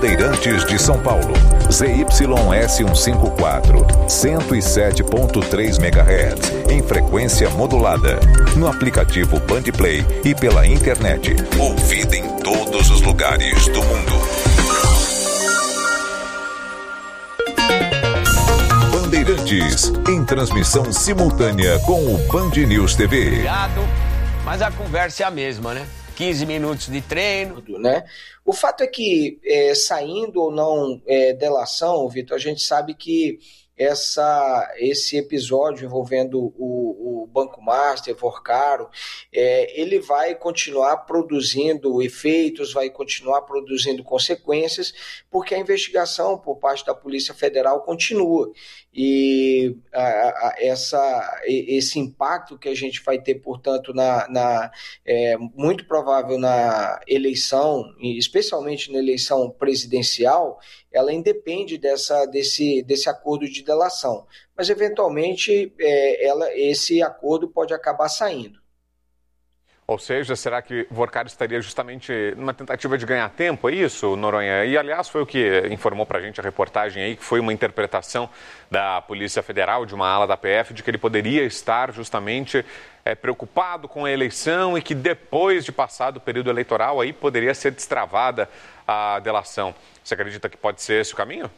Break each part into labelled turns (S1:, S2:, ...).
S1: Bandeirantes de São Paulo, ZYS154, 107.3 MHz, em frequência modulada, no aplicativo Bandplay e pela internet, ouvida em todos os lugares do mundo. Bandeirantes, em transmissão simultânea com o Band News TV.
S2: Obrigado, mas a conversa é a mesma, né? 15 minutos de treino.
S3: Né? O fato é que, saindo ou não delação, Vitor, a gente sabe que esse episódio envolvendo o Banco Master, Vorcaro, ele vai continuar produzindo efeitos, vai continuar produzindo consequências, porque a investigação por parte da Polícia Federal continua. E esse impacto que a gente vai ter, portanto, muito provável na eleição, especialmente na eleição presidencial, ela independe desse acordo de delação. Mas, eventualmente, esse acordo pode acabar saindo.
S4: Ou seja, será que Vorcaro estaria justamente numa tentativa de ganhar tempo, é isso, Noronha? E, aliás, foi o que informou para a gente a reportagem aí, que foi uma interpretação da Polícia Federal, de uma ala da PF, de que ele poderia estar justamente preocupado com a eleição e que depois de passado o período eleitoral aí poderia ser destravada a delação. Você acredita que pode ser esse o caminho?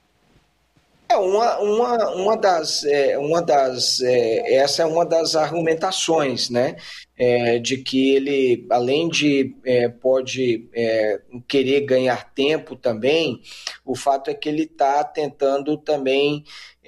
S3: Essa é uma das argumentações, né? De que ele, além de pode querer ganhar tempo também, o fato é que ele está tentando também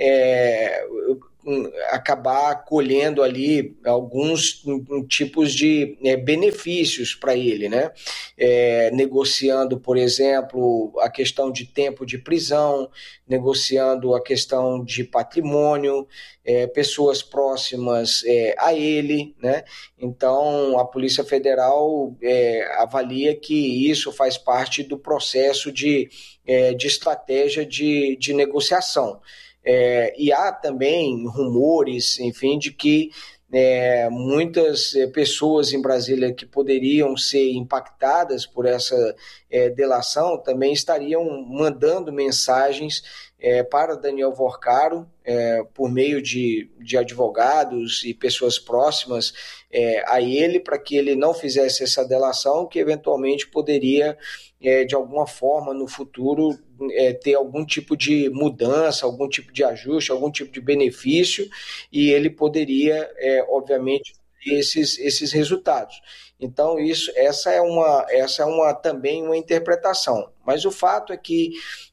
S3: acabar colhendo ali alguns tipos de benefícios para ele, né? Negociando, por exemplo, a questão de tempo de prisão, negociando a questão de patrimônio, pessoas próximas a ele, né? Então, a Polícia Federal avalia que isso faz parte do processo de estratégia de negociação. E há também rumores, enfim, de que muitas pessoas em Brasília que poderiam ser impactadas por essa delação também estariam mandando mensagens para Daniel Vorcaro, por meio de advogados e pessoas próximas a ele, para que ele não fizesse essa delação, que eventualmente poderia, de alguma forma, no futuro, ter algum tipo de mudança, algum tipo de ajuste, algum tipo de benefício, e ele poderia, obviamente, ter esses resultados. Então, essa é também uma interpretação. Mas o fato é que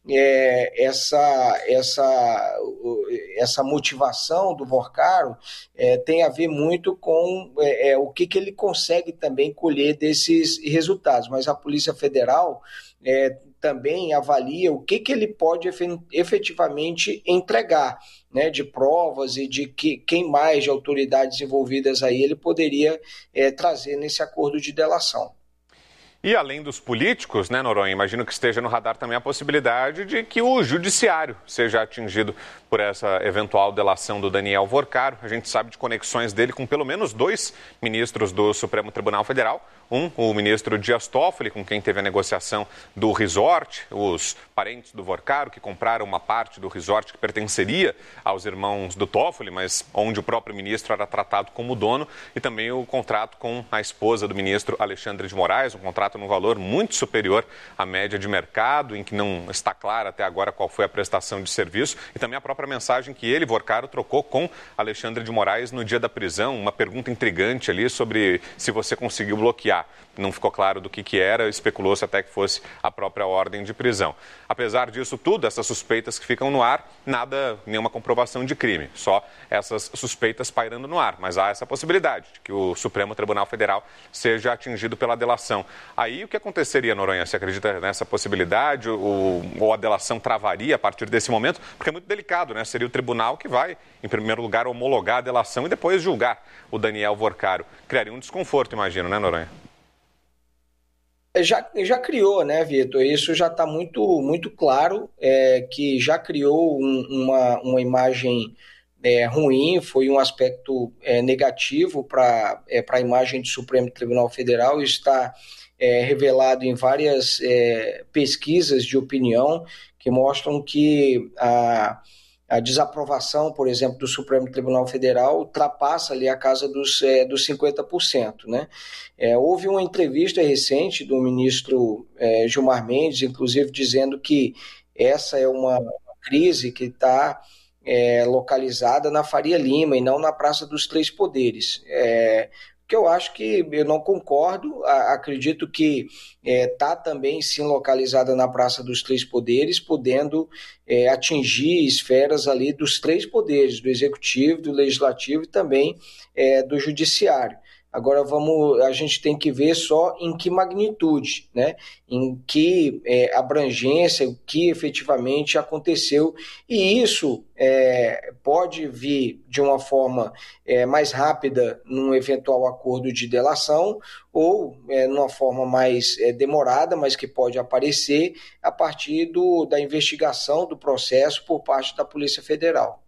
S3: essa motivação do Vorcaro tem a ver muito com o que ele consegue também colher desses resultados. Mas a Polícia Federal também avalia o que ele pode efetivamente entregar, né, de provas e de quem mais de autoridades envolvidas aí ele poderia trazer nesse acordo de delação.
S4: E além dos políticos, né, Noronha, imagino que esteja no radar também a possibilidade de que o judiciário seja atingido por essa eventual delação do Daniel Vorcaro. A gente sabe de conexões dele com pelo menos 2 ministros do Supremo Tribunal Federal. O ministro Dias Toffoli, com quem teve a negociação do resort, os parentes do Vorcaro que compraram uma parte do resort que pertenceria aos irmãos do Toffoli, mas onde o próprio ministro era tratado como dono, e também o contrato com a esposa do ministro Alexandre de Moraes, um contrato no valor muito superior à média de mercado, em que não está claro até agora qual foi a prestação de serviço, e também a própria mensagem que ele, Vorcaro, trocou com Alexandre de Moraes no dia da prisão, uma pergunta intrigante ali sobre se você conseguiu bloquear. Não ficou claro do que era, especulou-se até que fosse a própria ordem de prisão. Apesar disso tudo, essas suspeitas que ficam no ar, nenhuma comprovação de crime, só essas suspeitas pairando no ar. Mas há essa possibilidade de que o Supremo Tribunal Federal seja atingido pela delação. Aí o que aconteceria, Noronha? Você acredita nessa possibilidade ou a delação travaria a partir desse momento? Porque é muito delicado, né? Seria o tribunal que vai, em primeiro lugar, homologar a delação e depois julgar o Daniel Vorcaro. Criaria um desconforto, imagino, né, Noronha?
S3: Já criou, né, Vitor? Isso já está muito, muito claro, que já criou uma imagem ruim, foi um aspecto negativo para a imagem do Supremo Tribunal Federal. Isso está revelado em várias pesquisas de opinião que mostram que a desaprovação, por exemplo, do Supremo Tribunal Federal ultrapassa ali a casa dos 50%, né? Houve uma entrevista recente do ministro Gilmar Mendes, inclusive dizendo que essa é uma crise que está localizada na Faria Lima e não na Praça dos Três Poderes. Que eu acho que eu não concordo, acredito que está também sim localizada na Praça dos Três Poderes, podendo atingir esferas ali dos três poderes, do Executivo, do Legislativo e também do Judiciário. Agora a gente tem que ver só em que magnitude, né? Em que abrangência, o que efetivamente aconteceu. E isso pode vir de uma forma mais rápida num eventual acordo de delação ou numa forma mais demorada, mas que pode aparecer a partir da investigação do processo por parte da Polícia Federal.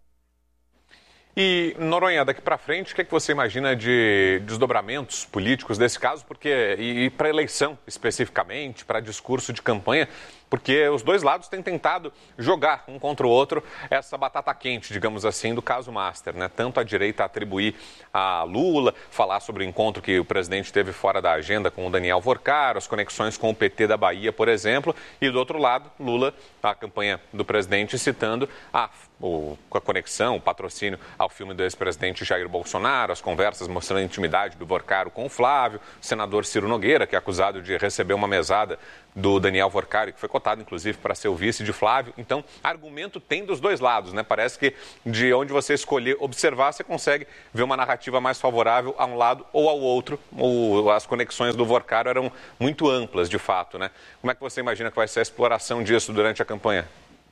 S4: E, Noronha, daqui para frente, o que você imagina de desdobramentos políticos desse caso? E para eleição, especificamente, para discurso de campanha, porque os dois lados têm tentado jogar um contra o outro essa batata quente, digamos assim, do caso Master, né? Tanto a direita atribuir a Lula, falar sobre o encontro que o presidente teve fora da agenda com o Daniel Vorcaro, as conexões com o PT da Bahia, por exemplo, e do outro lado, Lula, a campanha do presidente citando a conexão, o patrocínio ao filme do ex-presidente Jair Bolsonaro, as conversas mostrando a intimidade do Vorcaro com o Flávio, o senador Ciro Nogueira, que é acusado de receber uma mesada do Daniel Vorcaro, que foi cotado, inclusive, para ser o vice de Flávio. Então, argumento tem dos dois lados, né? Parece que de onde você escolher observar, você consegue ver uma narrativa mais favorável a um lado ou ao outro. As conexões do Vorcaro eram muito amplas, de fato, né? Como é que você imagina que vai ser a exploração disso durante a campanha?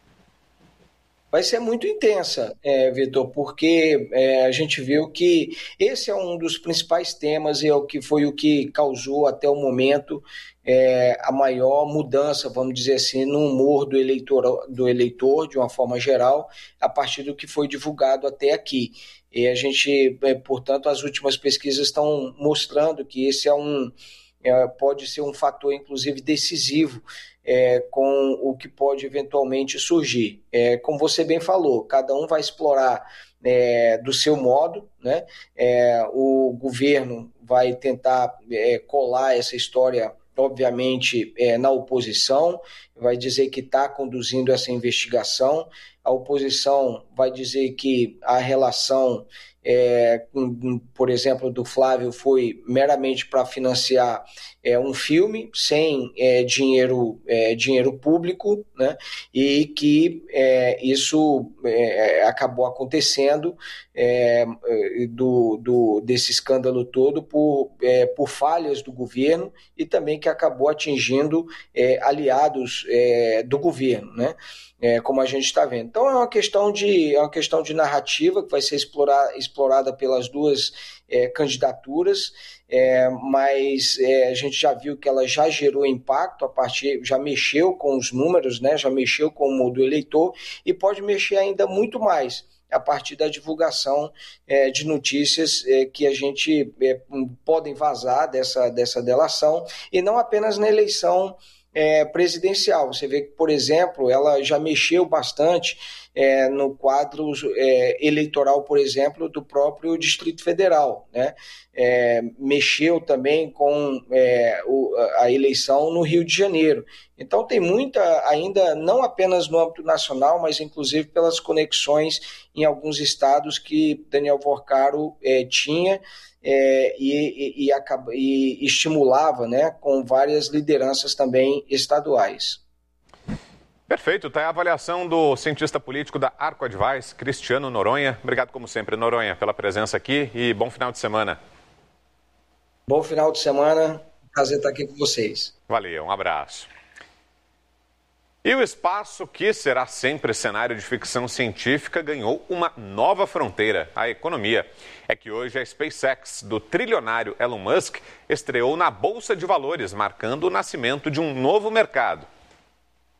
S3: Vai ser muito intensa, Vitor, porque a gente viu que esse é um dos principais temas e foi o que causou até o momento a maior mudança, vamos dizer assim, no humor do eleitor, de uma forma geral, a partir do que foi divulgado até aqui. E a gente, portanto, as últimas pesquisas estão mostrando que esse pode ser um fator, inclusive, decisivo com o que pode eventualmente surgir. Como você bem falou, cada um vai explorar do seu modo, né? O governo vai tentar colar essa história, obviamente, na oposição, vai dizer que está conduzindo essa investigação, a oposição vai dizer que a relação, por exemplo, do Flávio foi meramente para financiar um filme sem dinheiro público, né? E que isso acabou acontecendo desse escândalo todo por falhas do governo e também que acabou atingindo aliados do governo, né? Como a gente está vendo. Então é uma questão de narrativa que vai ser explorada pelas duas candidaturas, mas a gente já viu que ela já gerou impacto já mexeu com os números, né? Já mexeu com o humor do eleitor e pode mexer ainda muito mais a partir da divulgação de notícias que a gente podem vazar dessa delação e não apenas na eleição presidencial. Você vê que, por exemplo, ela já mexeu bastante no quadro eleitoral, por exemplo, do próprio Distrito Federal, né? Mexeu também com a eleição no Rio de Janeiro. Então tem muita, ainda não apenas no âmbito nacional, mas inclusive pelas conexões em alguns estados que Daniel Vorcaro tinha e estimulava, né, com várias lideranças também estaduais.
S4: Perfeito, está aí a avaliação do cientista político da Arco Advice, Cristiano Noronha. Obrigado, como sempre, Noronha, pela presença aqui e bom final de semana.
S3: Bom final de semana, prazer estar aqui com vocês.
S4: Valeu, um abraço. E o espaço, que será sempre cenário de ficção científica, ganhou uma nova fronteira, a economia. É que hoje a SpaceX, do trilionário Elon Musk, estreou na Bolsa de Valores, marcando o nascimento de um novo mercado.